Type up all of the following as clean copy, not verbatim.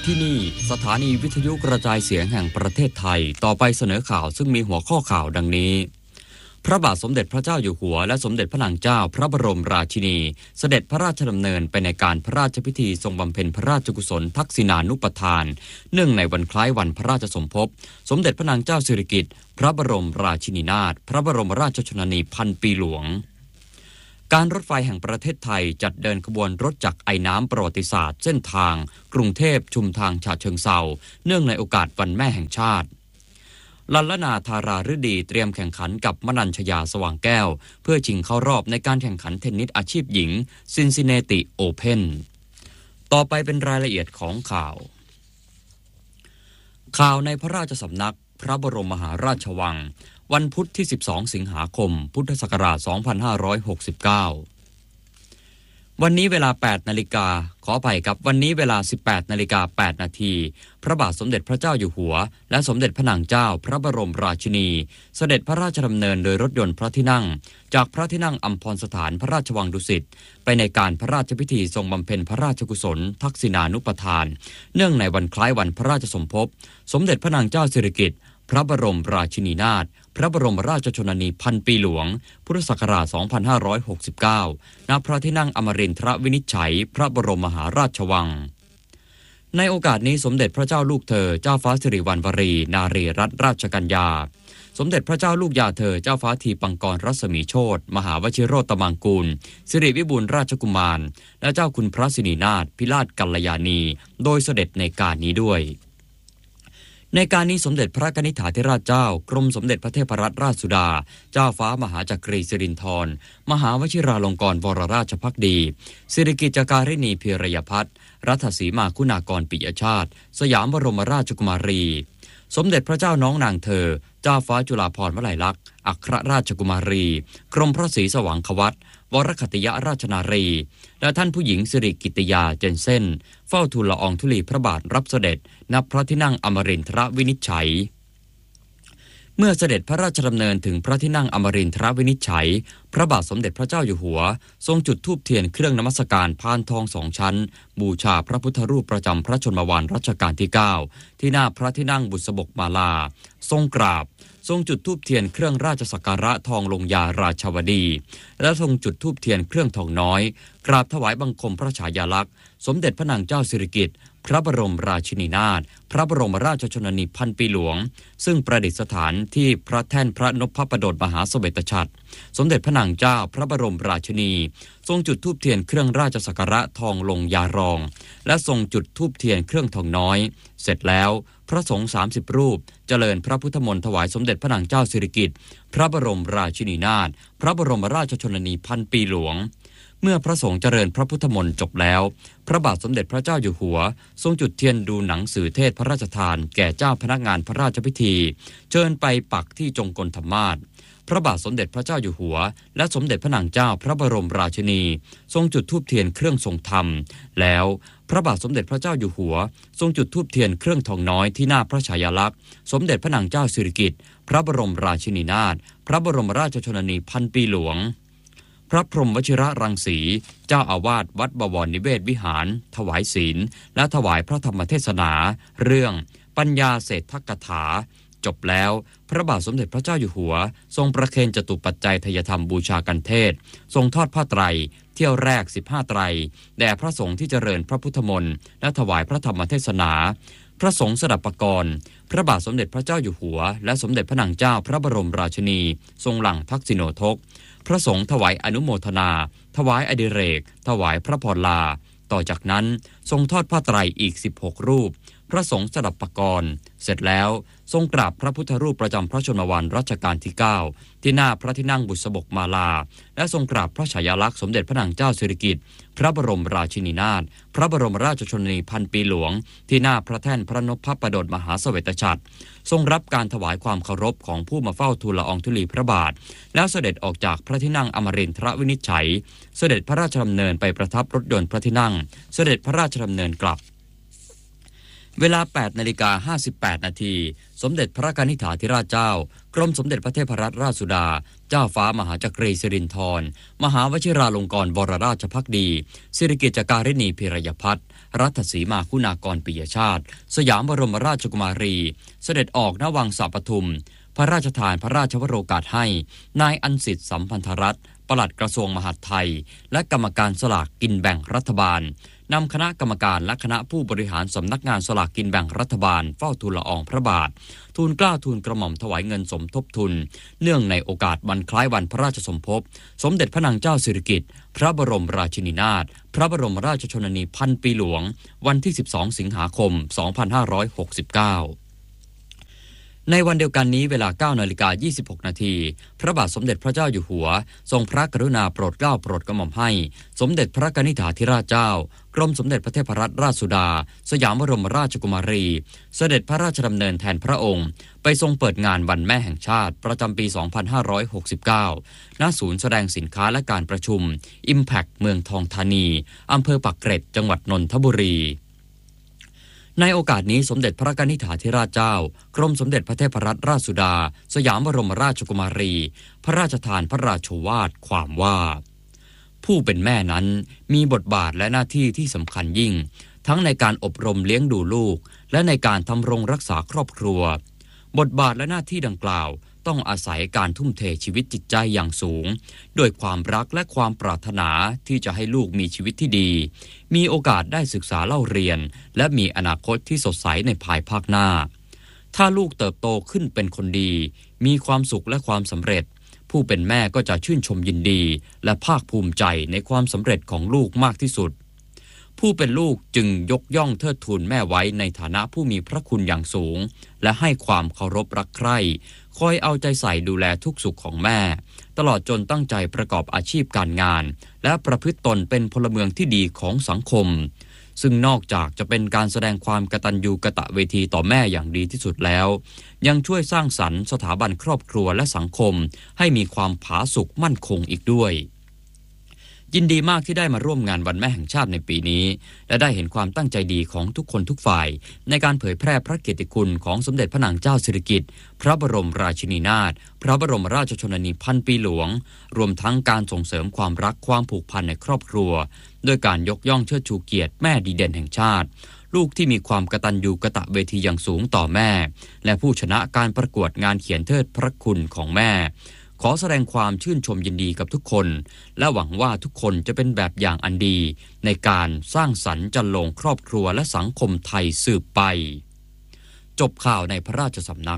ที่นี่สถานีวิทยุกระจายเสียงแห่งประเทศไทยต่อไปเสนอข่าวซึ่งมีหัวข้อข่าวดังนี้พระบาทสมเด็จพระเจ้าอยู่หัวและสมเด็จพระนางเจ้าพระบรมราชินีเสด็จพระราชดำเนินไปในการพระราชพิธีทรงบำเพ็ญพระราชกุศลทักษิณานุปทานเนื่องในวันคล้ายวันพระราชสมภพสมเด็จพระนางเจ้าสิริกิติ์พระบรมราชินีนาถพระบรมราชชนนีพันปีหลวงการรถไฟแห่งประเทศไทยจัดเดินขบวนรถจักรไอน้ำประวัติศาสตร์เส้นทางกรุงเทพชุมทางฉะเชิงเทราเนื่องในโอกาสวันแม่แห่งชาติลัลลนาธาราฤดีเตรียมแข่งขันกับมนัญชยาสว่างแก้วเพื่อชิงเข้ารอบในการแข่งขันเทนนิสอาชีพหญิงซินซินเนติโอเพ่นต่อไปเป็นรายละเอียดของข่าวในพระราชสำนักพระบรมมหาราชวังวันพุธที่12สิงหาคมพุทธศักราช2569วันนี้เวลา 8 นาฬิกาขออภัยครับวันนี้เวลา 18 นาฬิกา 8 นาทีพระบาทสมเด็จพระเจ้าอยู่หัวและสมเด็จพระนางเจ้าพระบรมราชินีเสด็จพระราชดำเนินโดยรถยนต์พระที่นั่งจากพระที่นั่งอัมพรสถานพระราชวังดุสิตไปในการพระราชพิธีทรงบำเพ็ญพระราชกุศลทักษิณานุปทานเนื่องในวันคล้ายวันพระราชสมภพสมเด็จพระนางเจ้าสิริกิติ์พระบรมราชินีนาถพระบรมราชชนนีพันปีหลวงพุทธศักราช2569ณพระที่นั่งอมรินทรวินิจฉัยพระบรมมหาราชวังในโอกาสนี้สมเด็จพระเจ้าลูกเธอเจ้าฟ้าสิริวัณวรีนารีรัตนราชกัญญาสมเด็จพระเจ้าลูกยาเธอเจ้าฟ้าทีปังกรรัศมีโชติมหาวชิโรตมังกูลสิริวิบูลย์ราชกุมารและเจ้าคุณพระสินีนาถพิราชกัลยาณีโดยเสด็จในการนี้ด้วยในการนี้สมเด็จพระกนิษฐาธิราชเจ้ากรมสมเด็จพระเทพรัตนราชสุดาเจ้าฟ้ามหาจักรีสิรินธรมหาวชิราลงกรณ์วรราชภักดีสิริกิจการินีเพียรยพัฒน์รัตสีมาคุณากรปิยชาติสยามบรมราชกุมารีสมเด็จพระเจ้าน้องนางเธอเจ้าฟ้าจุฬาภรณ์วลัยลักษณ์อัครราชกุมารีกรมพระศรีสว่างควัตวรคติยราชนารีและท่านผู้หญิงสิริกิติยาเจนเซ่นเฝ้าทูลละอองธุลีพระบาทรับเสด็จณพระที่นั่งอมรินทรวินิจฉัยเมื่อเสด็จพระราชดำเนินถึงพระที่นั่งอมรินทรวินิจฉัยพระบาทสมเด็จพระเจ้าอยู่หัวทรงจุดธูปเทียนเครื่องนมัสการพานทอง2 ชั้นบูชาพระพุทธรูปประจำพระชนมวาระรัชกาลที่9ที่หน้าพระที่นั่งบุษบกมาลาทรงกราบทรงจุดธูปเทียนเครื่องราชสักการะทองลงยาราชวดีและทรงจุดธูปเทียนเครื่องทองน้อยกราบถวายบังคมพระฉายาลักษณ์สมเด็จพระนางเจ้าสิริกิติ์พระบรมราชินีนาถพระบรมราชชนนีพันปีหลวงซึ่งประดิษฐานที่พระแท่นพระนพประดลมหาเสวตฉัตรสมเด็จพระนางเจ้าพระบรมราชินีทรงจุดธูปเทียนเครื่องราชสักการะทองลงยารองและทรงจุดธูปเทียนเครื่องทองน้อยเสร็จแล้วพระสงฆ์30 รูปเจริญพระพุทธมนต์ถวายสมเด็จพระนางเจ้าสิริกิติ์พระบรมราชินีนาถพระบรมราชชนนีพันปีหลวงเมื่อพระสงฆ์เจริญพระพุทธมนต์จบแล้วพระบาทสมเด็จพระเจ้าอยู่หัวทรงจุดเทียนดูหนังสือเทศพระราชทานแก่เจ้าพนักงานพระราชพิธีเชิญไปปักที่จงกรธรรมาสน์พระบาทสมเด็จพระเจ้าอยู่หัวและสมเด็จพระนางเจ้าพระบรมราชินีทรงจุดธูปเทียนเครื่องทรงธรรมแล้วพระบาทสมเด็จพระเจ้าอยู่หัวทรงจุดธูปเทียนเครื่องทองน้อยที่หน้าพระฉายาลักษณ์สมเด็จพระนางเจ้าสิริกิติ์พระบรมราชินีนาถพระบรมราชชนนีพันปีหลวงพระพรหมวชิระรังสีเจ้าอาวาสวัดบวรนิเวศวิหารถวายศีลและถวายพระธรรมเทศนาเรื่องปัญญาเศรษฐกถาจบแล้วพระบาทสมเด็จพระเจ้าอยู่หัวทรงประเคนจตุปัจจัยทายธรรมบูชากันเทศทรงทอดผ้าไตรเที่ยวแรก15 ไตรแด่พระสงฆ์ที่เจริญพระพุทธมนต์และถวายพระธรรมเทศนาพระสงฆ์สดับปกรณ์พระบาทสมเด็จพระเจ้าอยู่หัวและสมเด็จพระนางเจ้าพระบรมราชินีทรงหลั่งทักษิโณทกพระสงฆ์ถวายอนุโมทนาถวายอดิเรกถวายพระพรลาต่อจากนั้นทรงทอดผ้าไตรอีก16 รูปพระสงฆ์สดับปกรณ์เสร็จแล้วทรงกราบพระพุทธรูปประจำพระชนมวาระรัชกาลที่9ที่หน้าพระที่นั่งบุษบกมาลาและทรงกราบพระฉายาลักษณ์สมเด็จพระนางเจ้าสิริกิติ์พระบรมราชินีนาถพระบรมราชชนนีพันปีหลวงที่หน้าพระแท่นพระนพประดลมหาเสวตฉัตรทรงรับการถวายความเคารพของผู้มาเฝ้าทูลละอองธุลีพระบาทแล้วเสด็จออกจากพระที่นั่งอมรินทรวินิจฉัยเสด็จพระราชดำเนินไปประทับรถยนต์พระที่นั่งเสด็จพระราชดำเนินกลับเวลา 8:58 นาทีสมเด็จพระกนิษฐาธิราชเจ้ากรมสมเด็จพระเทพรัตนราชสุดาเจ้าฟ้ามหาจักรีสิรินธรมหาวชิราลงกรณ์บรราชภักดีสิริกิติ์การิณีพิรยพัฒน์รัตสีมาคุณากรปิยชาติสยามบรมราชกุมารีเสด็จออกณวังสะปทุมพระราชทานพระราชวโรกาสให้นายอันสิทธิ์สัมพันธรัตน์ปลัดกระทรวงมหาดไทยและกรรมการสลากกินแบ่งรัฐบาลนำคณะกรรมการและคณะผู้บริหารสำนักงานสลากกินแบ่งรัฐบาลเฝ้าทูลละอองพระบาททูลเกล้าทูลกระหม่อมถวายเงินสมทบทุนเนื่องในโอกาสวันคล้ายวันพระราชสมภพสมเด็จพระนางเจ้าสิริกิติ์พระบรมราชินีนาถพระบรมราชชนนีพันปีหลวงวันที่12สิงหาคม2569ในวันเดียวกันนี้เวลา 9:26 นาทีพระบาทสมเด็จพระเจ้าอยู่หัวทรงพระกรุณาโปรดเกล้าโปรดกระหม่อมให้สมเด็จพระกนิษฐาธิราชเจ้ากรมสมเด็จพระเทพรัตนราชสุดาสยามบรมราชกุมารีเสด็จพระราชดำเนินแทนพระองค์ไปทรงเปิดงานวันแม่แห่งชาติประจำปี 2569 ณ ศูนย์แสดงสินค้าและการประชุม Impact เมืองทองธานีอำเภอปากเกร็ดจังหวัดนนทบุรีในโอกาสนี้สมเด็จพระกนิษฐาธิราชเจ้ากรมสมเด็จพระเทพรัตนราชสุดาสยามบรมราชกุมารีพระราชทานพระราชโอวาทความว่าผู้เป็นแม่นั้นมีบทบาทและหน้าที่ที่สำคัญยิ่งทั้งในการอบรมเลี้ยงดูลูกและในการทำรงรักษาครอบครัวบทบาทและหน้าที่ดังกล่าวต้องอาศัยการทุ่มเทชีวิตจิตใจอย่างสูงด้วยความรักและความปรารถนาที่จะให้ลูกมีชีวิตที่ดีมีโอกาสได้ศึกษาเล่าเรียนและมีอนาคตที่สดใสในภายภาคหน้าถ้าลูกเติบโตขึ้นเป็นคนดีมีความสุขและความสำเร็จผู้เป็นแม่ก็จะชื่นชมยินดีและภาคภูมิใจในความสำเร็จของลูกมากที่สุดผู้เป็นลูกจึงยกย่องเทิดทูนแม่ไว้ในฐานะผู้มีพระคุณอย่างสูงและให้ความเคารพรักใคร่คอยเอาใจใส่ดูแลทุกสุขของแม่ตลอดจนตั้งใจประกอบอาชีพการงานและประพฤติตนเป็นพลเมืองที่ดีของสังคมซึ่งนอกจากจะเป็นการแสดงความกตัญญูกตเวทีต่อแม่อย่างดีที่สุดแล้วยังช่วยสร้างสรรค์สถาบันครอบครัวและสังคมให้มีความผาสุกมั่นคงอีกด้วยยินดีมากที่ได้มาร่วมงานวันแม่แห่งชาติในปีนี้และได้เห็นความตั้งใจดีของทุกคนทุกฝ่ายในการเผยแพร่พระเกียรติคุณของสมเด็จพระนางเจ้าสิริกิติ์พระบรมราชินีนาถพระบรมราชชนนีพันปีหลวงรวมทั้งการส่งเสริมความรักความผูกพันในครอบครัวด้วยการยกย่องเชิดชูเกียรติแม่ดีเด่นแห่งชาติลูกที่มีความกตัญญูกตเวทีอย่างสูงต่อแม่และผู้ชนะการประกวดงานเขียนเทิดพระคุณของแม่ขอแสดงความชื่นชมยินดีกับทุกคนและหวังว่าทุกคนจะเป็นแบบอย่างอันดีในการสร้างสรรค์จันลงครอบครัวและสังคมไทยสืบไปจบข่าวในพระราชสำนัก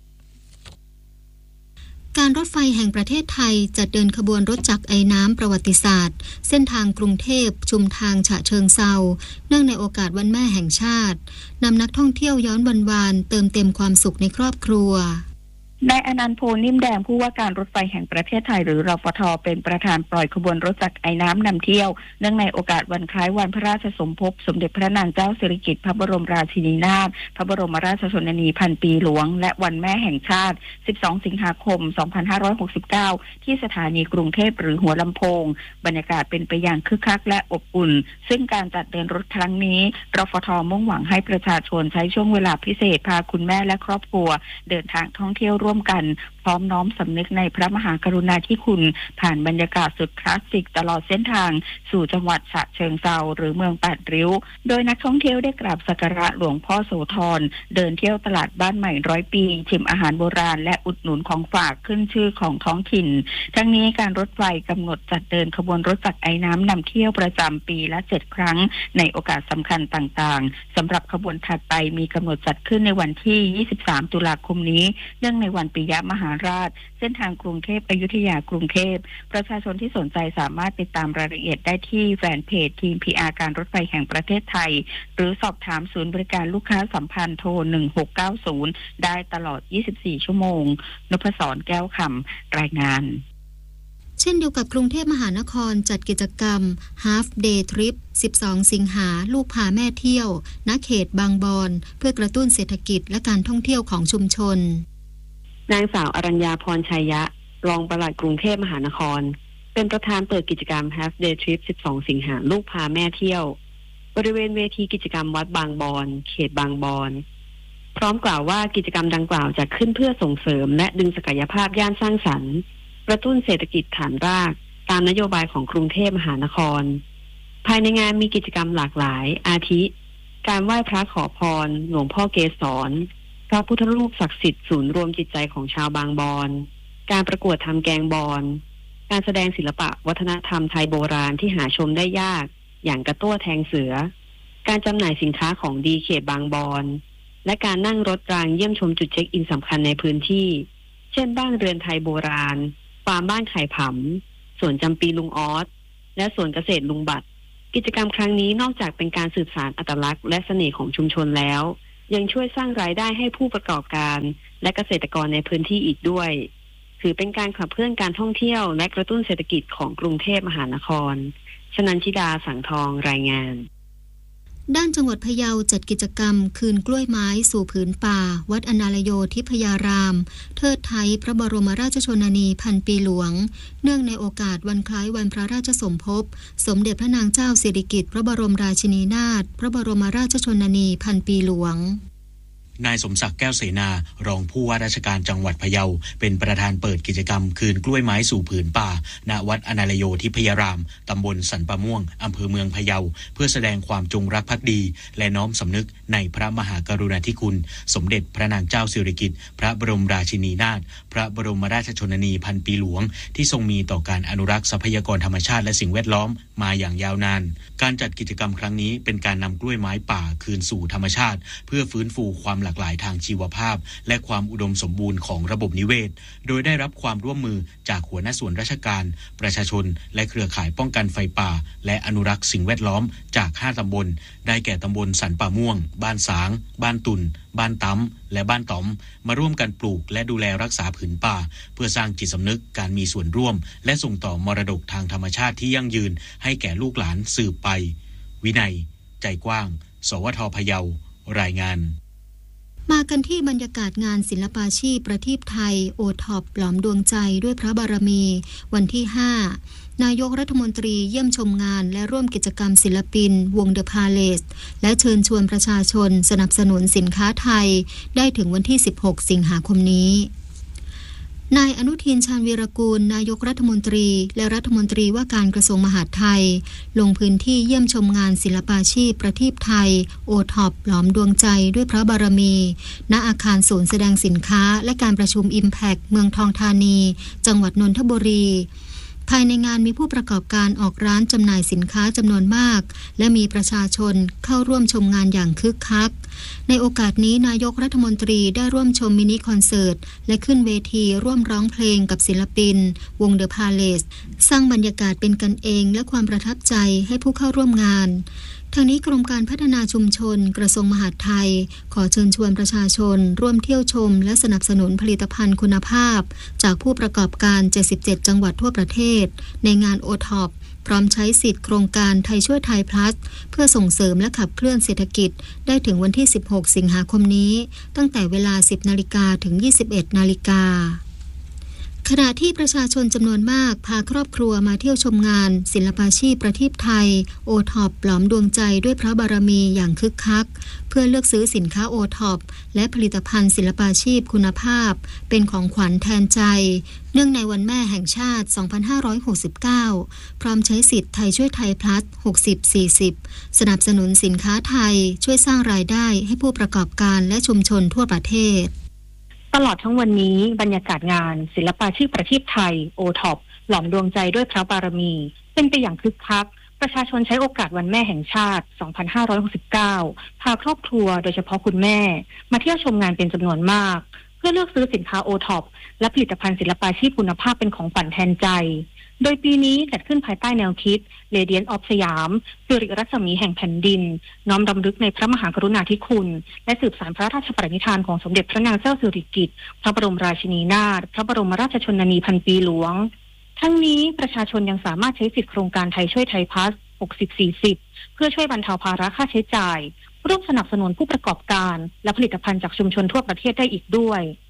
การรถไฟแห่งประเทศไทยจัดเดินขบวนรถจักรไอน้ำประวัติศาสตร์เส้นทางกรุงเทพชุมทางฉะเชิงเทราเนื่องในโอกาสวันแม่แห่งชาตินำนักท่องเที่ยวย้อนวันวานเติมเต็มความสุขในครอบครัวนายอนันต์โพนิ่มแดงผู้ว่าการรถไฟแห่งประเทศไทยหรือรฟท.เป็นประธานปล่อยขบวนรถจักรไอน้ำนำเที่ยวเนื่องในโอกาสวันคล้ายวันพระราชสมภพสมเด็จพระนางเจ้าสิริกิติ์พระบรมราชินีนาถพระบรมราชชนนีพันปีหลวงและวันแม่แห่งชาติ12สิงหาคม2569ที่สถานีกรุงเทพหรือหัวลำโพงบรรยากาศเป็นไปอย่างคึกคักและอบอุ่นซึ่งการจัดเดินรถครั้งนี้รฟท.มุ่งหวังให้ประชาชนใช้ช่วงเวลาพิเศษพาคุณแม่และครอบครัวเดินทางท่องเที่ยวร่วมกันพร้อมน้อมสำนึกในพระมหากรุณาธิคุณผ่านบรรยากาศสุดคลาสสิกตลอดเส้นทางสู่จังหวัดฉะเชิงเทราหรือเมือง8 ริ้วโดยนักท่องเที่ยวได้กราบสักการะหลวงพ่อโสธรเดินเที่ยวตลาดบ้านใหม่100 ปีชิมอาหารโบราณและอุดหนุนของฝากขึ้นชื่อของท้องถิ่นทั้งนี้การรถไฟกำหนดจัดเดินขบวนรถจักรไอน้ำนำเที่ยวประจำปีละ7 ครั้งในโอกาสสำคัญต่างๆสำหรับขบวนถัดไปมีกำหนดจัดขึ้นในวันที่23 ตุลาคมนี้เนื่องในวันปิยมหาราชเส้นทางกรุงเทพอยุธยากรุงเทพประชาชนที่สนใจสามารถติดตามรายละเอียดได้ที่แฟนเพจทีม PR การรถไฟแห่งประเทศไทยหรือสอบถามศูนย์บริการลูกค้าสัมพันธ์โทร1690ได้ตลอด24 ชั่วโมงนพศรแก้วคำรายงานเช่นเดียวกับกรุงเทพมหานครจัดกิจกรรม Half Day Trip 12 สิงหาลูกพาแม่เที่ยวณเขตบางบอนเพื่อกระตุ้นเศรษฐกิจและการท่องเที่ยวของชุมชนนางสาวอรัญญาพรชัยยะรองปลัดกรุงเทพมหานครเป็นประธานเปิดกิจกรรม Half Day Trip 12 สิงหาลูกพาแม่เที่ยวบริเวณเวทีกิจกรรมวัดบางบอนเขตบางบอนพร้อมกล่าวว่ากิจกรรมดังกล่าวจะขึ้นเพื่อส่งเสริมและดึงศักยภาพย่านสร้างสรรค์กระตุ้นเศรษฐกิจฐานรากตามนโยบายของกรุงเทพมหานครภายในงานมีกิจกรรมหลากหลายอาทิการไหว้พระขอพรหลวงพ่อเกศรพระพุทธรูปศักดิ์สิทธิ์ศูนย์รวมจิตใจของชาวบางบอนการประกวดทำแกงบอนการแสดงศิลปะวัฒนธรรมไทยโบราณที่หาชมได้ยากอย่างกระตั้วแทงเสือการจำหน่ายสินค้าของดีเขตบางบอนและการนั่งรถรางเยี่ยมชมจุดเช็คอินสำคัญในพื้นที่เช่นบ้านเรือนไทยโบราณฟาร์มบ้านไข่ผำสวนจำปีลุงออสและสวนเกษตรลุงบัตรกิจกรรมครั้งนี้นอกจากเป็นการสืบสานอัตลักษณ์และเสน่ห์ของชุมชนแล้วยังช่วยสร้างรายได้ให้ผู้ประกอบการและเกษตรกรในพื้นที่อีกด้วยถือเป็นการขับเคลื่อนการท่องเที่ยวและกระตุ้นเศรษฐกิจของกรุงเทพมหานครชนันชิดาสังทองรายงานด้านจังหวัดพะเยาจัดกิจกรรมคืนกล้วยไม้สู่ผืนป่าวัดอนาลโยทิพยารามเทิดไถพระบรมราชชนนีพันปีหลวงเนื่องในโอกาสวันคล้ายวันพระราชสมภพสมเด็จพระนางเจ้าสิริกิติ์พระบรมราชินีนาถพระบรมราชชนนีพันปีหลวงนายสมศักดิ์แก้วเสนารองผู้ว่าราชการจังหวัดพะเยาเป็นประธานเปิดกิจกรรมคืนกล้วยไม้สู่ผืนป่าณวัดอนาลโยทิพยารามตำบลสันป่าม่วงอำเภอเมืองพะเยาเพื่อแสดงความจงรักภักดีและน้อมสำนึกในพระมหากรุณาธิคุณสมเด็จพระนางเจ้าสิริกิติ์พระบรมราชินีนาถพระบรมราชชนนีพันปีหลวงที่ทรงมีต่อการอนุรักษ์ทรัพยากรธรรมชาติและสิ่งแวดล้อมมาอย่างยาวนานการจัดกิจกรรมครั้งนี้เป็นการนำกล้วยไม้ป่าคืนสู่ธรรมชาติเพื่อฟื้นฟูความหลากหลายทางชีวภาพและความอุดมสมบูรณ์ของระบบนิเวศโดยได้รับความร่วมมือจากหัวหน้าส่วนราชการประชาชนและเครือข่ายป้องกันไฟป่าและอนุรักษ์สิ่งแวดล้อมจาก5ตำบลได้แก่ตำบลสันป่าม่วงบ้านสางบ้านตุนบ้านตั้มและบ้านต๋อมมาร่วมกันปลูกและดูแลรักษาผืนป่าเพื่อสร้างจิตสำนึกการมีส่วนร่วมและส่งต่อมรดกทางธรรมชาติที่ยั่งยืนให้แก่ลูกหลานสืบไปวินัยใจกว้างสวท.พะเยารายงานมากันที่บรรยากาศงานศิลปาชีพประทีปไทยโอท็อปหลอมดวงใจด้วยพระบารมีวันที่5นายกรัฐมนตรีเยี่ยมชมงานและร่วมกิจกรรมศิลปินวงเดอะพาเลสและเชิญชวนประชาชนสนับสนุนสินค้าไทยได้ถึงวันที่16สิงหาคมนี้นายอนุทินชาญวีรกูลนายกรัฐมนตรีและรัฐมนตรีว่าการกระทรวงมหาดไทยลงพื้นที่เยี่ยมชมงานศิลปาชีพประทีปไทยโอท็อปหลอมดวงใจด้วยพระบารมีณอาคารศูนย์แสดงสินค้าและการประชุม Impact เมืองทองธานีจังหวัดนนทบุรีภายในงานมีผู้ประกอบการออกร้านจำหน่ายสินค้าจำนวนมากและมีประชาชนเข้าร่วมชมงานอย่างคึกคักในโอกาสนี้นายกรัฐมนตรีได้ร่วมชมมินิคอนเสิร์ตและขึ้นเวทีร่วมร้องเพลงกับศิลปินวงเดอะพาเลสสร้างบรรยากาศเป็นกันเองและความประทับใจให้ผู้เข้าร่วมงานทางนี้กรมการพัฒนาชุมชนกระทรวงมหาดไทยขอเชิญชวนประชาชนร่วมเที่ยวชมและสนับสนุนผลิตภัณฑ์คุณภาพจากผู้ประกอบการ77จังหวัดทั่วประเทศในงานโอท็อปพร้อมใช้สิทธิ์โครงการไทยช่วยไทยพลัสเพื่อส่งเสริมและขับเคลื่อนเศรษฐกิจได้ถึงวันที่16สิงหาคมนี้ตั้งแต่เวลา 10 นาฬิกาถึง 21 นาฬิกาขณะที่ประชาชนจำนวนมากพาครอบครัวมาเที่ยวชมงานศิลปาชีพประทีปไทยโอท็อปหลอมดวงใจด้วยพระบารมีอย่างคึกคักเพื่อเลือกซื้อสินค้าโอท็อปและผลิตภัณฑ์ศิลปาชีพคุณภาพเป็นของขวัญแทนใจเนื่องในวันแม่แห่งชาติ 2569 พร้อมใช้สิทธิ์ไทยช่วยไทยพลัส 60-40 สนับสนุนสินค้าไทยช่วยสร้างรายได้ให้ผู้ประกอบการและชุมชนทั่วประเทศตลอดทั้งวันนี้บรรยากาศงานศิลปาชีพประทีปไทยโอท็อปหลอมดวงใจด้วยพระบารมีเป็นไปอย่างคึกคักประชาชนใช้โอกาสวันแม่แห่งชาติ 2569 พาครอบครัวโดยเฉพาะคุณแม่มาเที่ยวชมงานเป็นจำนวนมากเพื่อเลือกซื้อสินค้าโอท็อปและผลิตภัณฑ์ศิลปาชีพคุณภาพเป็นของขวัญแทนใจโดยปีนี้จัดขึ้นภายใต้แนวคิด Radiance of สยามสิริรัศมีแห่งแผ่นดินน้อมรำลึกในพระมหากรุณาธิคุณและสืบสานพระราชปณิธานของสมเด็จพระนางเจ้าสิริกิติ์พระบรมราชินีนาถพระบรมราชชนนีพันปีหลวงทั้งนี้ประชาชนยังสามารถใช้สิทธิโครงการไทยช่วยไทยพลัส 60-40 เพื่อช่วยบรรเทาภาระค่าใช้จ่ายร่วมสนับสนุนผู้ประกอบการและผลิตภัณฑ์จากชุมชนทั่วประเทศได้อีกด้วย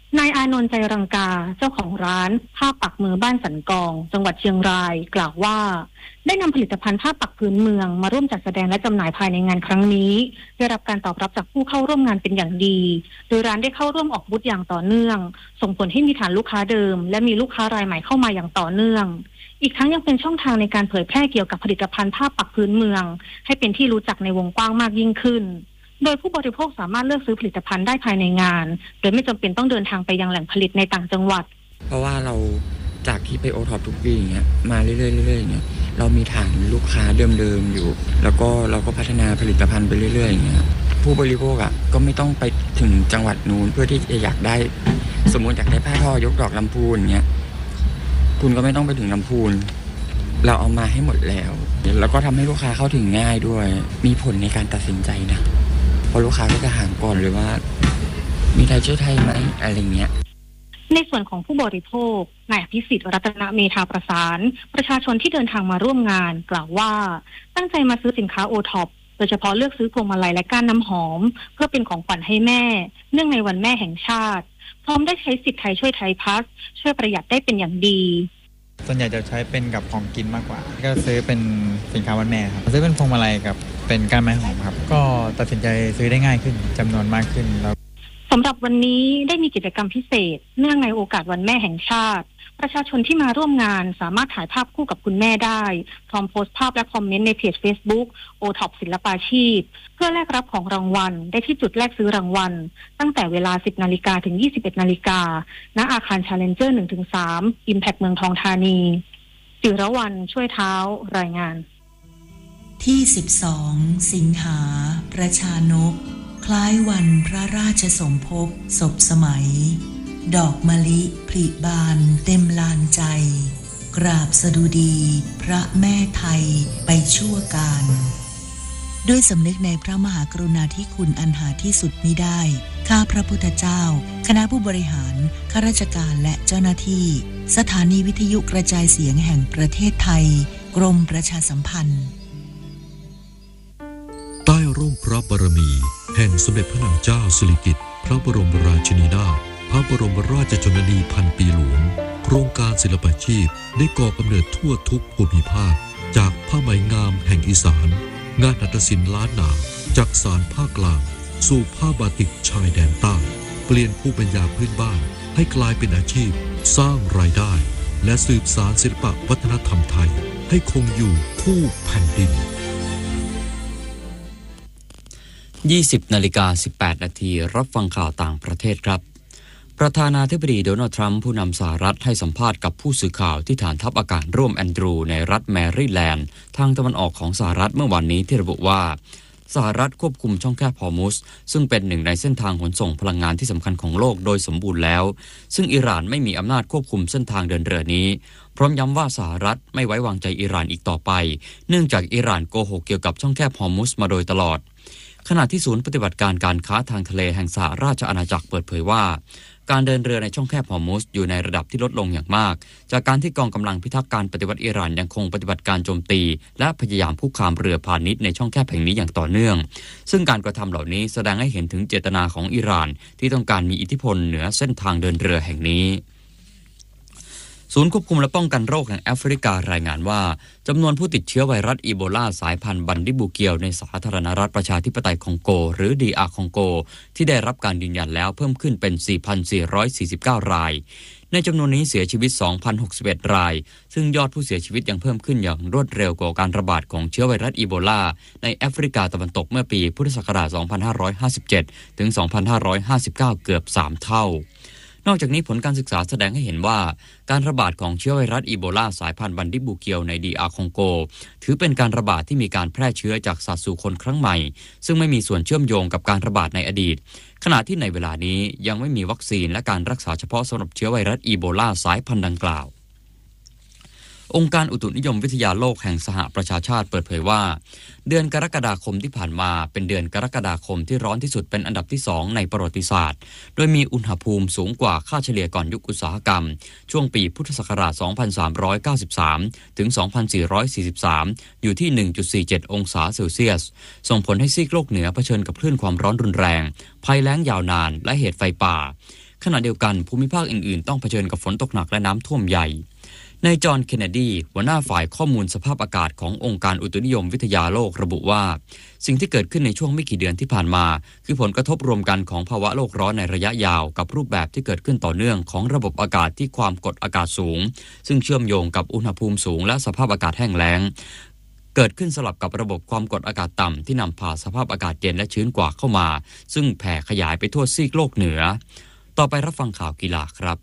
นายอานนท์ใจรังกาเจ้าของร้านผ้าปักมือบ้านสันกองจังหวัดเชียงรายกล่าวว่าได้นำผลิตภัณฑ์ผ้าปักพื้นเมืองมาร่วมจัดแสดงและจำหน่ายภายในงานครั้งนี้ได้รับการตอบรับจากผู้เข้าร่วมงานเป็นอย่างดีโดยร้านได้เข้าร่วมออกบูธอย่างต่อเนื่องส่งผลให้มีฐานลูกค้าเดิมและมีลูกค้ารายใหม่เข้ามาอย่างต่อเนื่องอีกทั้งยังเป็นช่องทางในการเผยแพร่เกี่ยวกับผลิตภัณฑ์ผ้าปักพื้นเมืองให้เป็นที่รู้จักในวงกว้างมากยิ่งขึ้นโดยผู้บริโภคสามารถเลือกซื้อผลิตภัณฑ์ได้ภายในงานโดยไม่จำเป็นต้องเดินทางไปยังแหล่งผลิตในต่างจังหวัดเพราะว่าเราจากที่ไปโอท็อปทุกปีอย่างเงี้ยมาเรื่อยๆเรื่อยๆเนี่ยเรามีฐานลูกค้าเดิมๆอยู่แล้วก็เราก็พัฒนาผลิตภัณฑ์ไปเรื่อยๆอย่างเงี้ยผู้บริโภคก็ไม่ต้องไปถึงจังหวัดนู้นเพื่อที่จะอยากได้สมมติอยากได้ผ้าทอยกดอกลำพูนเงี้ยคุณก็ไม่ต้องไปถึงลำพูนเราเอามาให้หมดแล้วแล้วก็ทำให้ลูกค้าเข้าถึงง่ายด้วยมีผลในการตัดสินใจนะเพราะลูกค้าก็จะถามก่อนเลยว่ามีไทยช่วยไทยไหมอะไรเงี้ยในส่วนของผู้บริโภคนายอภิสิทธิ์รัตนเมธาประสานประชาชนที่เดินทางมาร่วมงานกล่าวว่าตั้งใจมาซื้อสินค้าโอท็อปโดยเฉพาะเลือกซื้อพวงมาลัยและก้านน้ำหอมเพื่อเป็นของขวัญให้แม่เนื่องในวันแม่แห่งชาติพร้อมได้ใช้สิทธิ์ไทยช่วยไทยพัสช่วยประหยัดได้เป็นอย่างดีส่วนใหญ่จะใช้เป็นกับของกินมากกว่าก็ซื้อเป็นสินค้าวันแม่ครับซื้อเป็นพวงมาลัยกับเป็นก้านไม้หอมครับก็ตัดสินใจซื้อได้ง่ายขึ้นจำนวนมากขึ้นแล้วสำหรับวันนี้ได้มีกิจกรรมพิเศษเนื่องในโอกาสวันแม่แห่งชาติประชาชนที่มาร่วมงานสามารถถ่ายภาพคู่กับคุณแม่ได้พร้อมโพสต์ภาพและคอมเมนต์ในเพจ Facebook โอท็อปศิลปาชีพเพื่อแลกรับของรางวัลได้ที่จุดแลกซื้อรางวัลตั้งแต่เวลา 10 นาฬิกาถึง 21 นาฬิกาณอาคาร Challenger 1-3 Impact เมืองทองธานีจิรวรรณช่วยเท้ารายงานที่12สิงหาประชานกคล้ายวันพระราชสมภพศพสมัยดอกมะลิผลิบานเต็มลานใจกราบสดุดีพระแม่ไทยไปชั่วการด้วยสำนึกในพระมหากรุณาธิคุณอันหาที่สุดมิได้ข้าพระพุทธเจ้าคณะผู้บริหารข้าราชการและเจ้าหน้าที่สถานีวิทยุกระจายเสียงแห่งประเทศไทยกรมประชาสัมพันธ์ใต้ร่มพระบารมีแห่งสมเด็จพระนางเจ้าสิริกิติ์พระบรมราชินีนาถพระบรมราชชนนีพันปีหลวงโครงการศิลปาชีพได้ก่อกำเนิดทั่วทุกภูมิภาคจากผ้าไหมงามแห่งอีสานงานหัตถศิลป์ล้านนาจากสานภาคกลางสู่ผ้าบาติกชายแดนใต้เปลี่ยนภูมิปัญญาพื้นบ้านให้กลายเป็นอาชีพสร้างรายได้และสืบสานศิลปวัฒนธรรมไทยให้คงอยู่คู่แผ่นดิน 20:18 นาทีรับฟังข่าวต่างประเทศครับประธานาธิบดีโดนัลด์ทรัมป์ผู้นำสหรัฐให้สัมภาษณ์กับผู้สื่อข่าวที่ฐานทัพอากาศร่วมแอนดรูในรัฐแมริแลนด์ทางตะวันออกของสหรัฐเมื่อวันนี้ที่ระบุว่าสหรัฐควบคุมช่องแคบฮอร์มุซซึ่งเป็นหนึ่งในเส้นทางขนส่งพลังงานที่สำคัญของโลกโดยสมบูรณ์แล้วซึ่งอิหร่านไม่มีอำนาจควบคุมเส้นทางเดินเรือนี้พร้อมย้ำว่าสหรัฐไม่ไว้วางใจอิหร่านอีกต่อไปเนื่องจากอิหร่านโกหกเกี่ยวกับช่องแคบฮอร์มุซมาโดยตลอดขณะที่ศูนย์ปฏิบัติการการค้าทางทะเลแห่งสหราชอาณาจักรเปิดเผยว่าการเดินเรือในช่องแคบฮอร์มุซอยู่ในระดับที่ลดลงอย่างมากจากการที่กองกำลังพิทักษ์การปฏิวัติอิหร่านยังคงปฏิบัติการโจมตีและพยายามคุกคามเรือพาณิชย์ในช่องแคบแห่งนี้อย่างต่อเนื่องซึ่งการกระทำเหล่านี้แสดงให้เห็นถึงเจตนาของอิหร่านที่ต้องการมีอิทธิพลเหนือเส้นทางเดินเรือแห่งนี้ศูนย์ควบคุมและป้องกันโรคแห่งแอฟริการายงานว่าจำนวนผู้ติดเชื้อไวรัสอีโบลาสายพันธุ์บันดิบูเกียวในสาธารณรัฐประชาธิปไตยคองโกหรือ DR คองโกที่ได้รับการยืนยันแล้วเพิ่มขึ้นเป็น 4,449 รายในจำนวนนี้เสียชีวิต 2,061 รายซึ่งยอดผู้เสียชีวิตยังเพิ่มขึ้นอย่างรวดเร็วกว่าการระบาดของเชื้อไวรัสอีโบลาในแอฟริกาตะวันตกเมื่อปีพุทธศักราช 2557 ถึง 2559 เกือบ 3 เท่านอกจากนี้ผลการศึกษาแสดงให้เห็นว่าการระบาดของเชื้อไวรัสอีโบลาสายพันธุ์บันดิบูเกียวใน DR คองโกถือเป็นการระบาดที่มีการแพร่เชื้อจากสัตว์สู่คนครั้งใหม่ซึ่งไม่มีส่วนเชื่อมโยงกับการระบาดในอดีตขณะที่ในเวลานี้ยังไม่มีวัคซีนและการรักษาเฉพาะสำหรับเชื้อไวรัสอีโบลาสายพันธุ์ดังกล่าวองค์การอุตุนิยมวิทยาโลกแห่งสหประชาชาติเปิดเผยว่าเดือนกรกฎาคมที่ผ่านมาเป็นเดือนกรกฎาคมที่ร้อนที่สุดเป็นอันดับที่2ในประวัติศาสตร์โดยมีอุณหภูมิสูงกว่าค่าเฉลี่ยก่อนยุคอุตสาหกรรมช่วงปีพุทธศักราช 2393 ถึง 2443 อยู่ที่ 1.47 องศาเซลเซียสส่งผลให้ซีกโลกเหนือเผชิญกับคลื่นความร้อนรุนแรงภัยแล้งยาวนานและเหตุไฟป่าขณะเดียวกันภูมิภาคอื่นๆต้องเผชิญกับฝนตกหนักและน้ำท่วมใหญ่นายจอห์นเคนเนดีหัวหน้าฝ่ายข้อมูลสภาพอากาศขององค์การอุตุนิยมวิทยาโลกระบุว่าสิ่งที่เกิดขึ้นในช่วงไม่กี่เดือนที่ผ่านมาคือผลกระทบรวมกันของภาวะโลกร้อนในระยะยาวกับรูปแบบที่เกิดขึ้นต่อเนื่องของระบบอากาศที่ความกดอากาศสูงซึ่งเชื่อมโยงกับอุณหภูมิสูงและสภาพอากาศแห้งแล้งเกิดขึ้นสลับกับระบบความกดอากาศต่ำที่นำพาสภาพอากาศเย็นและชื้นกว่าเข้ามาซึ่งแผ่ขยายไปทั่วซีกโลกเหนือต่อไปรับฟังข่าวกีฬาครับ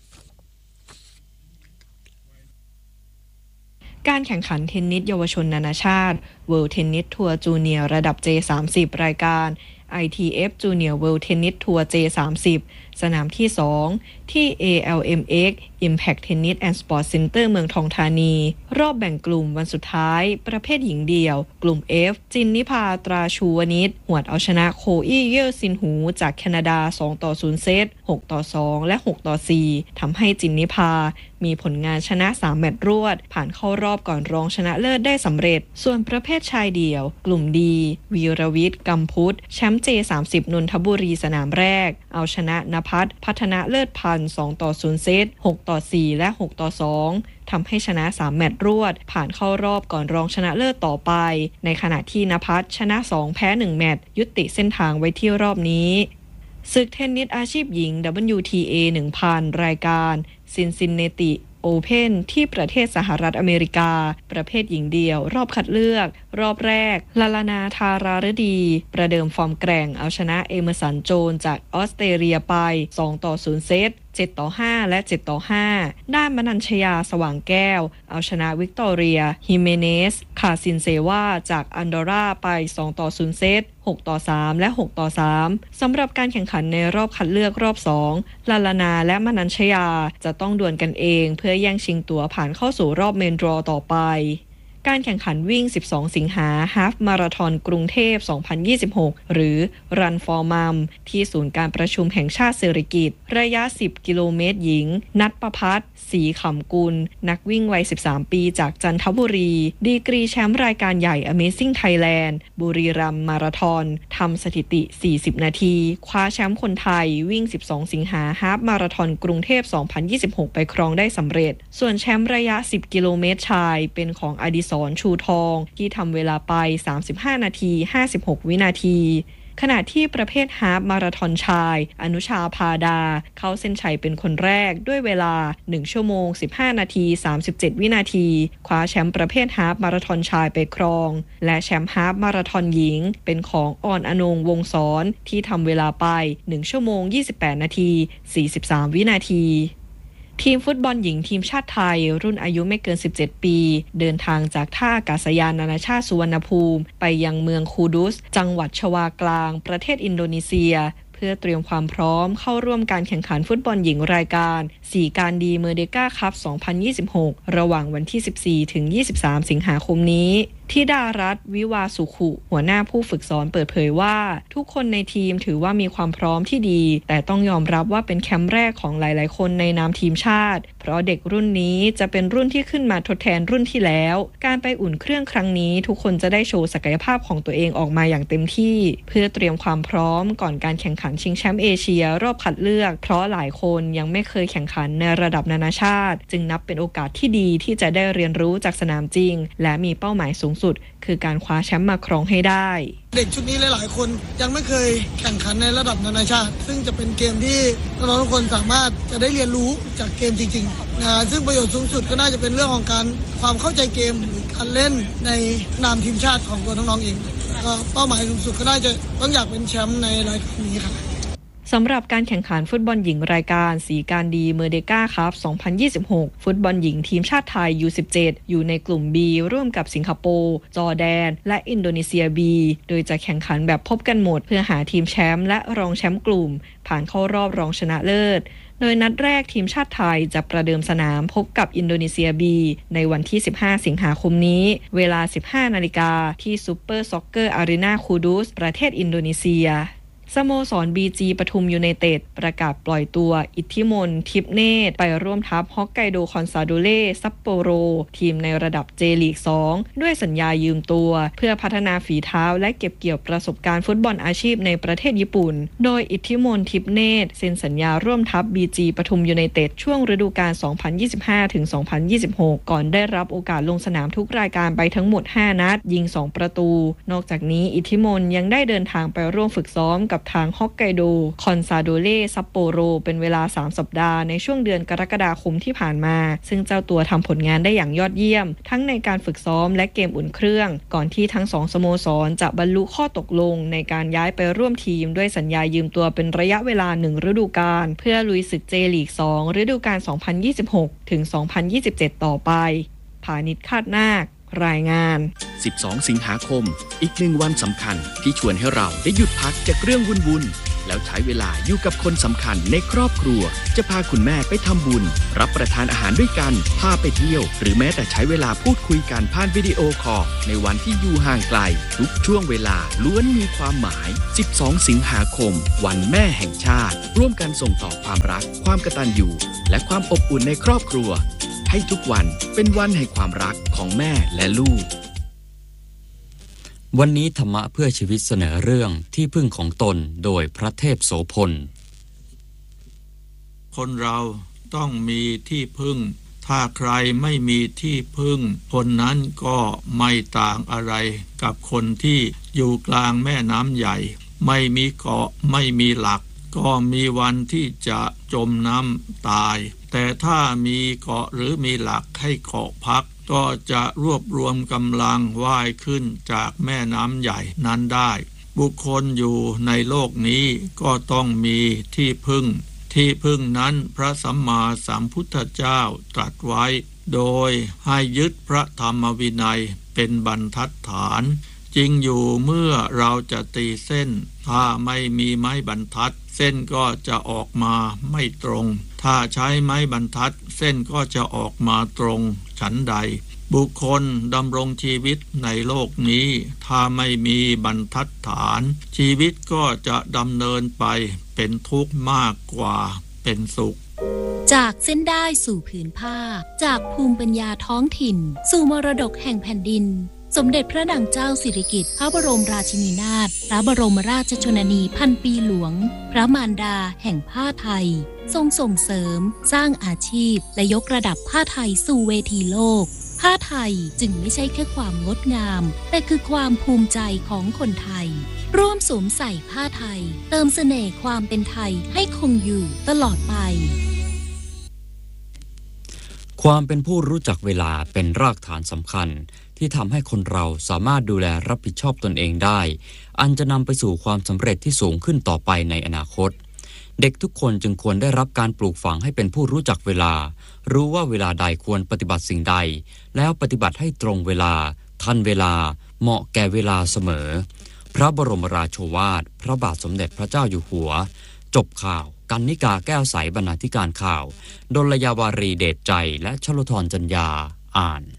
การแข่งขันเทนนิสเยาวชนนานาชาติ World Tennis Tour Junior ระดับ J30 รายการ ITF Junior World Tennis Tour J30 สนามที่ 2 ที่ ALMX Impact Tennis and Sports Center เมืองทองธานีรอบแบ่งกลุ่มวันสุดท้ายประเภทหญิงเดี่ยวกลุ่ม F จินนิพาตราชูวนิชหวดเอาชนะโคอี้เย่อซินหูจากแคนาดา 2-0 เซต 6-2 และ 6-4 ทำให้จินนิพามีผลงานชนะ3แมตช์รวดผ่านเข้ารอบก่อนรองชนะเลิศได้สำเร็จส่วนประเภทชายเดี่ยวกลุ่มดีวีรวิทย์กำพุทธแชมป์ J30 นนทบุรีสนามแรกเอาชนะณภัทรพัฒนาเลิศพันธ์ 2-0 เซต 6-4 และ 6-2 ทำให้ชนะ3แมตช์รวดผ่านเข้ารอบก่อนรองชนะเลิศต่อไปในขณะที่ณภัทรชนะ2แพ้1แมตช์ยุติเส้นทางไว้ที่รอบนี้ศึกเทนนิสอาชีพหญิง WTA 1000 รายการซินซินเนติโอเพ่นที่ประเทศสหรัฐอเมริกาประเภทหญิงเดี่ยวรอบคัดเลือกรอบแรกลาลานาธารารดีประเดิมฟอร์มแกร่งเอาชนะเอเมอร์สันโจนจากออสเตรเลียไป 2-0 เซต 7-5 และ 7-5 ด้านมนัญชยาสว่างแก้วเอาชนะวิกตอเรียฮิเมเนสคาซินเซวาจากอันดอร่าไป 2-0 เซต 6-3 และ 6-3 สำหรับการแข่งขันในรอบคัดเลือกรอบ 2 ลาลานาและมนัญชยาจะต้องดวลกันเองเพื่อแย่งชิงตั๋วผ่านเข้าสู่รอบเมนดรอต่อไปการแข่งขันวิ่ง 12 สิงหาฮาล์ฟมาราธอนกรุงเทพ 2026 หรือ Run for Mum ที่ศูนย์การประชุมแห่งชาติสิริกิติ์ระยะ 10 กิโลเมตรหญิงนัทประภัส ศรีขำกุลนักวิ่งวัย 13 ปีจากจันทบุรีดีกรีแชมป์รายการใหญ่ Amazing Thailand บุรีรัมย์มาราธอนทำสถิติ 40 นาทีคว้าแชมป์คนไทยวิ่ง 12 สิงหาฮาล์ฟมาราธอนกรุงเทพ 2026 ไปครองได้สำเร็จส่วนแชมป์ระยะ 10 กิโลเมตรชายเป็นของอดิศรชูทองที่ทำเวลาไป 35 นาที 56 วินาทีขณะที่ประเภทฮาล์ฟมาราธอนชายอนุชาพาดาเข้าเส้นชัยเป็นคนแรกด้วยเวลา 1 ชั่วโมง 15 นาที 37 วินาทีคว้าแชมป์ประเภทฮาล์ฟมาราธอนชายไปครองและแชมป์ฮาล์ฟมาราธอนหญิงเป็นของออนอนงวงศรที่ทำเวลาไป 1 ชั่วโมง 28 นาที 43 วินาทีทีมฟุตบอลหญิงทีมชาติไทยรุ่นอายุไม่เกิน 17 ปีเดินทางจากท่าอากาศยานนานาชาติสุวรรณภูมิไปยังเมืองคูดุสจังหวัดชวากลางประเทศอินโดนีเซียเพื่อเตรียมความพร้อมเข้าร่วมการแข่งขันฟุตบอลหญิงรายการ4การดีเมอร์เดก้าคัพ 2026 ระหว่างวันที่ 14 ถึง 23 สิงหาคมนี้ธิดารัตน์วิวาสุขุหัวหน้าผู้ฝึกสอนเปิดเผยว่าทุกคนในทีมถือว่ามีความพร้อมที่ดีแต่ต้องยอมรับว่าเป็นแคมป์แรกของหลายๆคนในนามทีมชาติเพราะเด็กรุ่นนี้จะเป็นรุ่นที่ขึ้นมาทดแทนรุ่นที่แล้วการไปอุ่นเครื่องครั้งนี้ทุกคนจะได้โชว์ศักยภาพของตัวเองออกมาอย่างเต็มที่เพื่อเตรียมความพร้อมก่อนการแข่งขันชิงแชมป์เอเชียรอบคัดเลือกเพราะหลายคนยังไม่เคยแข่งขันในระดับนานาชาติจึงนับเป็นโอกาสที่ดีที่จะได้เรียนรู้จากสนามจริงและมีเป้าหมายสูงสุดคือการคว้าแชมป์มาครองให้ได้เด็กชุดนี้หลายๆคนยังไม่เคยแข่งขันในระดับนานาชาติซึ่งจะเป็นเกมที่น้องๆทุกคนสามารถจะได้เรียนรู้จากเกมจริงๆนะซึ่งประโยชน์สูงสุดก็น่าจะเป็นเรื่องของการความเข้าใจเกมหรือการเล่นในนามทีมชาติของตัวน้องๆเองก็เป้าหมายสูงสุดก็น่าจะต้องอยากเป็นแชมป์ในรายการนี้ครับสำหรับการแข่งขันฟุตบอลหญิงรายการสีการดีเมอร์เดก้าคัพ 2026 ฟุตบอลหญิงทีมชาติไทย U17 อยู่ในกลุ่ม B ร่วมกับสิงคโปร์จอร์แดนและอินโดนีเซีย B โดยจะแข่งขันแบบพบกันหมดเพื่อหาทีมแชมป์และรองแชมป์กลุ่มผ่านเข้ารอบรองชนะเลิศโดยนัดแรกทีมชาติไทยจะประเดิมสนามพบกับอินโดนีเซีย B ในวันที่ 15 สิงหาคมนี้เวลา 15 นาฬิกาที่ซูเปอร์ซ็อกเกอร์อารีนาคูดุสประเทศอินโดนีเซียสโมสร BG ปทุมยูไนเต็ดประกาศปล่อยตัวอิทธิมนต์ทิพเนตรไปร่วมทัพฮอกไกโดคอนซาโดเล่ซัปโปโรทีมในระดับ J ลีก 2 ด้วยสัญญายืมตัวเพื่อพัฒนาฝีเท้าและเก็บเกี่ยวประสบการณ์ฟุตบอลอาชีพในประเทศญี่ปุ่นโดยอิทธิมนต์ทิพเนตรเซ็นสัญญาร่วมทัพ BG ปทุมยูไนเต็ดช่วงฤดูกาล 2025-2026 ก่อนได้รับโอกาสลงสนามทุกรายการไปทั้งหมด 5 นัดยิง 2 ประตูนอกจากนี้อิทธิมนต์ยังได้เดินทางไปร่วมฝึกซ้อมกับทางฮอกไกโดคอนซาโดเล่ซัปโปโรเป็นเวลา3 สัปดาห์ในช่วงเดือนกรกฎาคมที่ผ่านมาซึ่งเจ้าตัวทำผลงานได้อย่างยอดเยี่ยมทั้งในการฝึกซ้อมและเกมอุ่นเครื่องก่อนที่ทั้ง2สโมสรจะบรรลุข้อตกลงในการย้ายไปร่วมทีมด้วยสัญญายืมตัวเป็นระยะเวลา1ฤดูกาลเพื่อลุยศึก J ลีก 2 ฤดูกาล 2026-2027 ต่อไปพานิช คาดนาครายงาน 12 สิงหาคมอีกหนึ่งวันสำคัญที่ชวนให้เราได้หยุดพักจากเรื่องวุ่นๆแล้วใช้เวลาอยู่กับคนสำคัญในครอบครัวจะพาคุณแม่ไปทำบุญรับประทานอาหารด้วยกันพาไปเที่ยวหรือแม้แต่ใช้เวลาพูดคุยกันผ่านวิดีโอคอลในวันที่อยู่ห่างไกลทุกช่วงเวลาล้วนมีความหมาย12 สิงหาคมวันแม่แห่งชาติร่วมกันส่งต่อความรักความกตัญญูและความอบอุ่นในครอบครัวให้ทุกวันเป็นวันแห่งความรักของแม่และลูกวันนี้ธรรมะเพื่อชีวิตเสนอเรื่องที่พึ่งของตนโดยพระเทพโสพลคนเราต้องมีที่พึ่งถ้าใครไม่มีที่พึ่งคนนั้นก็ไม่ต่างอะไรกับคนที่อยู่กลางแม่น้ำใหญ่ไม่มีเกาะไม่มีหลักก็มีวันที่จะจมน้ำตายแต่ถ้ามีเกาะหรือมีหลักให้เกาะพักก็จะรวบรวมกำลังว่ายขึ้นจากแม่น้ำใหญ่นั้นได้บุคคลอยู่ในโลกนี้ก็ต้องมีที่พึ่งที่พึ่งนั้นพระสัมมาสัมพุทธเจ้าตรัสไว้โดยให้ยึดพระธรรมวินัยเป็นบรรทัดฐานจริงอยู่เมื่อเราจะตีเส้นถ้าไม่มีไม้บรรทัดเส้นก็จะออกมาไม่ตรงถ้าใช้ไม้บรรทัดเส้นก็จะออกมาตรงฉันใดบุคคลดำรงชีวิตในโลกนี้ถ้าไม่มีบรรทัดฐานชีวิตก็จะดำเนินไปเป็นทุกข์มากกว่าเป็นสุขจากเส้นได้สู่ผืนผ้าจากภูมิปัญญาท้องถิ่นสู่มรดกแห่งแผ่นดินสมเด็จพระนางเจ้าสิริกิติ์พระบรมราชินีนาถพระบรมราชชนนีพันปีหลวงพระมารดาแห่งผ้าไทยทรงส่งเสริมสร้างอาชีพและยกระดับผ้าไทยสู่เวทีโลกผ้าไทยจึงไม่ใช่แค่ความงดงามแต่คือความภูมิใจของคนไทยร่วมสวมใส่ผ้าไทยเติมเสน่ห์ความเป็นไทยให้คงอยู่ตลอดไปความเป็นผู้รู้จักเวลาเป็นรากฐานสำคัญที่ทำให้คนเราสามารถดูแลรับผิดชอบตนเองได้อันจะนำไปสู่ความสำเร็จที่สูงขึ้นต่อไปในอนาคตเด็กทุกคนจึงควรได้รับการปลูกฝังให้เป็นผู้รู้จักเวลารู้ว่าเวลาใดควรปฏิบัติสิ่งใดแล้วปฏิบัติให้ตรงเวลาทันเวลาเหมาะแก่เวลาเสมอพระบรมราโชวาทพระบาทสมเด็จพระเจ้าอยู่หัวจบข่าวกรรณิกาแก้วใสบรรณาธิการข่าวดลยาวารีเดชใจและชลธรจัญญาอ่าน